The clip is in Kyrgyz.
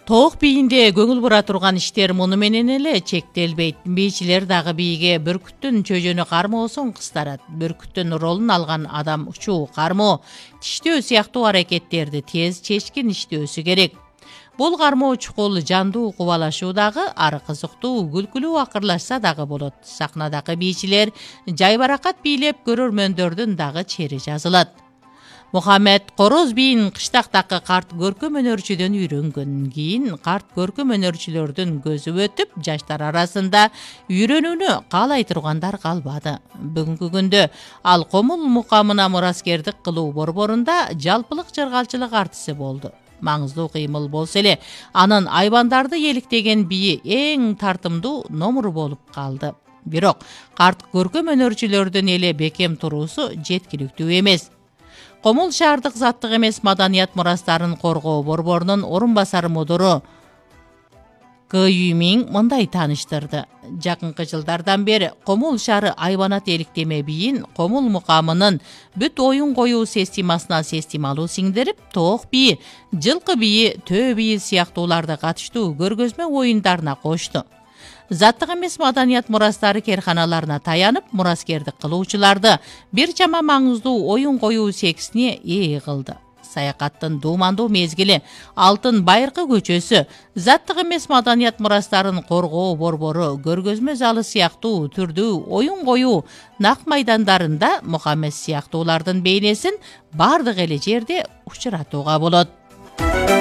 Тоок бийинде көңүл бура турган иштер муну менен эле чектелбейт. Бийчилер дагы бийге бүркүттүн чөжөнү кармоосун кыстарат. Бүркүттүн ролун алган адам учуу, кармоо, тиштөө сыяктуу аракеттерди тез чечкин иштөөсү керек. Бул кармоо чукул жандуу кубалашуу дагы, ары кызыктуу күлкүлүү акырлашса дагы болот. Сахнадагы бийчилер жайбаракат бийлеп көрөрмөндөрдүн дагы чери жазылат. Мухаммед короз бийин кыштактагы карт көркөм өнөрчүдөн үйрөнгөн. Кийин карт көркөм өнөрчүлөрдүн көзү өтүп, жаштар арасында үйрөнүүнү каалай тургандар калбады. Бүгүнкү күндө ал Комул мукамына мураскердик кылуу борборунда жалпылык жыргалчылык артиси болду. Маңыздуу кыймыл болсо эле, анын айбандарды еликтеген бийи эң тартымдуу номер болуп калды. Бирок карт көркөм өнөрчүлөрдүн эле бекем туруусу жеткиликтүү эмес. Комул шаардык заттык эмес маданият мурастарын коргоо борборунун орун басары мудуру К. Юмиң мындай тааныштырды. Жакынкы жылдардан бери Комул шаары айбанат эликтеме бийин Комул мукамынын бүт оюн коюу системасына системалуу сиңдирип, тоок бийи, жылкы бийи, төө бийи сыяктууларды катыштуу көргөзмө оюндарына кошту. Заттык эмес маданият мурастары керканаларына таянып, мураскердик кылуучуларды бир чама маңыздуу оюн коюу сексине ээ кылды. Саякаттын дуумандуу мезгили, Алтын Байыркы көчөсү, заттык эмес маданият мурастарын коргоо борбору көргөзмө залы сыяктуу түрдүү оюн коюу нак майдандарында Мухаммед сыяктуулардын бейнесин бардык эле жерде учуратууга болот.